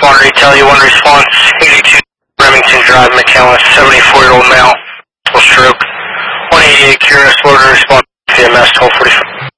responder detail, you want a response, 82 Remington Drive, McAllen, 74-year-old male, full stroke, 188 Curious, Florida, response, PMS, 1245.